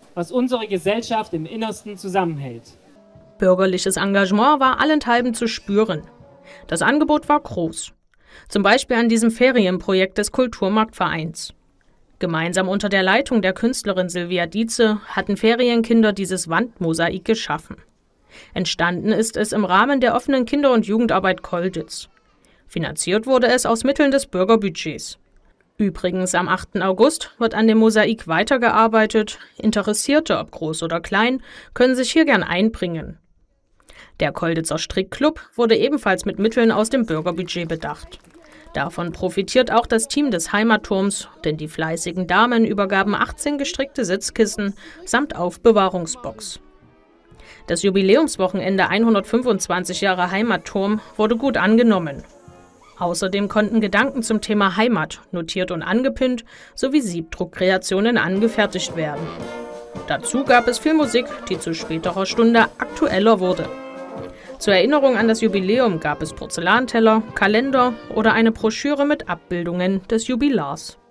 was unsere Gesellschaft im Innersten zusammenhält. Bürgerliches Engagement war allenthalben zu spüren. Das Angebot war groß. Zum Beispiel an diesem Ferienprojekt des Kulturmarktvereins. Gemeinsam unter der Leitung der Künstlerin Silvia Dietze hatten Ferienkinder dieses Wandmosaik geschaffen. Entstanden ist es im Rahmen der offenen Kinder- und Jugendarbeit Kolditz. Finanziert wurde es aus Mitteln des Bürgerbudgets. Übrigens, am 8. August wird an dem Mosaik weitergearbeitet. Interessierte, ob groß oder klein, können sich hier gern einbringen. Der Kolditzer Strickclub wurde ebenfalls mit Mitteln aus dem Bürgerbudget bedacht. Davon profitiert auch das Team des Heimatturms, denn die fleißigen Damen übergaben 18 gestrickte Sitzkissen samt Aufbewahrungsbox. Das Jubiläumswochenende 125 Jahre Heimatturm wurde gut angenommen. Außerdem konnten Gedanken zum Thema Heimat notiert und angepinnt sowie Siebdruckkreationen angefertigt werden. Dazu gab es viel Musik, die zu späterer Stunde aktueller wurde. Zur Erinnerung an das Jubiläum gab es Porzellanteller, Kalender oder eine Broschüre mit Abbildungen des Jubilars.